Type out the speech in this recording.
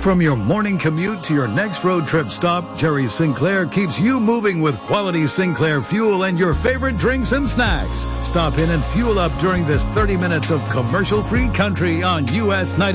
From your morning commute to your next road trip stop, Jerry Sinclair keeps you moving with quality Sinclair fuel and your favorite drinks and snacks. Stop in and fuel up during this 30 minutes of commercial-free country on US 90.